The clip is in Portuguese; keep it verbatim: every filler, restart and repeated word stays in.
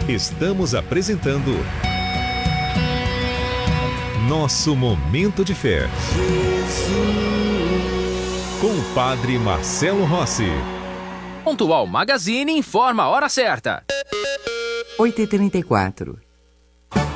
Estamos apresentando Nosso Momento de Fé. Com o Padre Marcelo Rossi. Pontual Magazine informa a hora certa. oito e trinta e quatro.